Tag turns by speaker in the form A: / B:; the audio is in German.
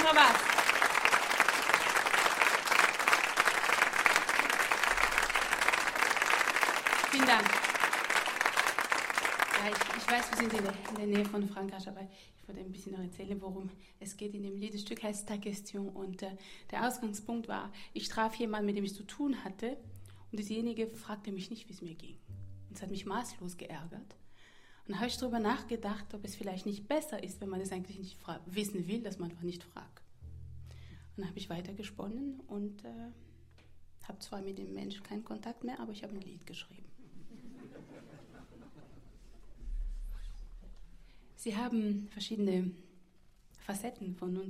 A: Sarah Bass. Vielen Dank. Ja, ich weiß, wir sind in der Nähe von Frankreich, aber ich wollte ein bisschen noch erzählen, worum es geht in dem Lied. Das Stück heißt Ta Question und der Ausgangspunkt war, ich traf jemanden, mit dem ich zu tun hatte und diesjenige fragte mich nicht, wie es mir ging. Und es hat mich maßlos geärgert. Und dann habe ich darüber nachgedacht, ob es vielleicht nicht besser ist, wenn man es eigentlich nicht wissen will, dass man einfach nicht fragt. Und dann habe ich weitergesponnen und habe zwar mit dem Menschen keinen Kontakt mehr, aber ich habe ein Lied geschrieben. Sie haben verschiedene Facetten von uns.